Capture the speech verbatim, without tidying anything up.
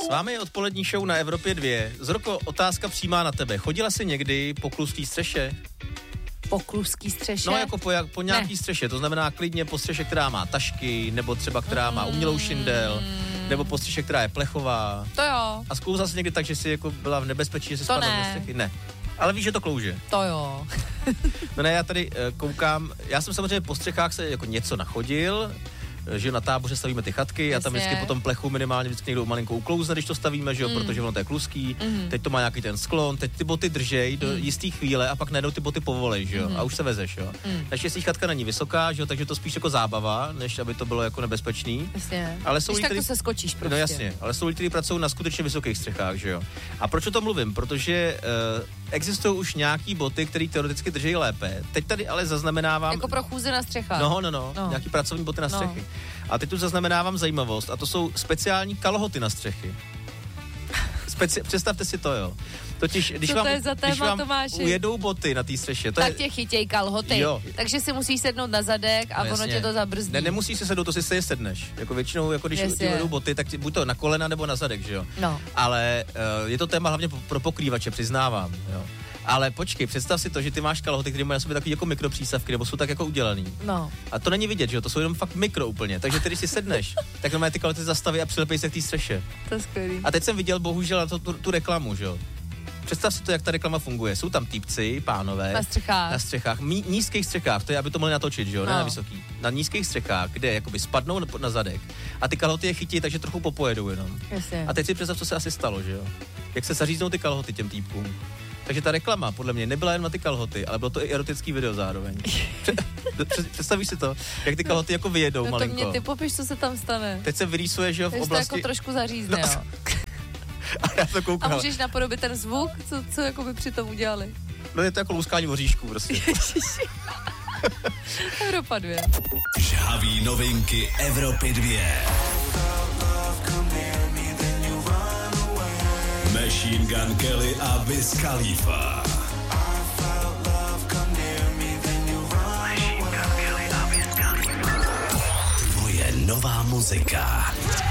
S vámi je odpolední show na Evropě dva. Zorko, otázka přímá na tebe. Chodila jsi někdy po kluzký střeše? Po kluzký střeše? No, jako po, jak, po nějaký ne. střeše. To znamená klidně po střeše, která má tašky, nebo třeba která má umělou šindel, nebo po střeše, která je plechová. To jo. A zkouzal jsi někdy tak, že jsi jako byla v nebezpečí, že jsi spadla do střechy? Ne. Ale víš, že to klouže. To jo. No ne, já tady uh, koukám, já jsem samozřejmě po střechách se jako něco nachodil, že na táboře stavíme ty chatky a tam vždycky po tom plechu minimálně vždycky někdo malinko uklouzne, když to stavíme, že jo, mm. protože ono to je kluský, mm. teď to má nějaký ten sklon, teď ty boty držej do mm. jistý chvíle a pak najednou ty boty povolej, že jo, mm. a už se vezeš, jo. Mm. Naštěstí chatka není vysoká, že jo, takže to spíš jako zábava, než aby to bylo jako nebezpečný. Jasně. Ale jsou když lidi, tak který... to se skočíš prostě. No jasně, ale jsou lidi, kteří pracují na skutečně vysokých střechách, že jo. A proč o tom mluvím? Protože uh, existují už nějaký boty, které teoreticky drží lépe. Teď tady ale zaznamenávám jako pro chůze na střechách. No, no, no, no. nějaký pracovní boty na střechy. No. A teď tu zaznamenávám zajímavost, a to jsou speciální kalhoty na střechy. Speci- představte si to, jo. Totiž, když Co vám, to je za téma, když vám Tomáši? ujedou boty na té střeše, to tak je... tě chytěj kalhoty. Jo. Takže si musíš sednout na zadek a no, ono tě to zabrzdí. Ne, nemusíš si sednout, to si se sedneš. Jako většinou, jako když ti ujedou boty, tak ti, buď to na kolena nebo na zadek, že jo. No. Ale uh, je to téma hlavně pro pokrývače, přiznávám, jo. Ale počkej, představ si to, že ty máš kalhoty, které mají na sobě takový jako mikropřísavky, nebo jsou tak jako udělaný. No. A to není vidět, že jo, to jsou jenom fakt mikro úplně. Takže ty, když si sedneš, tak normálně ty kalhoty zastaví a přilepej se k té střeše. To je skvělý. A teď jsem viděl bohužel na to, tu, tu reklamu, že jo. Představ si to, jak ta reklama funguje. Jsou tam týpci, pánové. Na střechách. Na střechách, mí, nízkých střechách, to je, aby to mohli natočit, že jo, no. Ne na vysoký. Na nízkých střechách, kde jakoby spadnou na, na zadek. A ty kalhoty je chytí, takže trochu popojedou jenom. Jasně. A teď si představ, co se asi stalo, že jo. Jak se zaříznou ty kalhoty těm týpkům. Takže ta reklama, podle mě, nebyla jen na ty kalhoty, ale bylo to i erotický video zároveň. Představíš si to, jak ty kalhoty jako vyjedou no malinko. To mě ty popiš, co se tam stane. Teď se vyrýsuje, že jo, v teď oblasti... to jako trošku zařízne, no. jo. A já to koukám. A můžeš napodobit ten zvuk, co, co jako by při tom udělali. No je to jako luskání voříšku, prostě. Evropa dva. Žhaví novinky Evropy dva. Machine Gun Kelly a Wiz Khalifa. Tvoje nová muzika.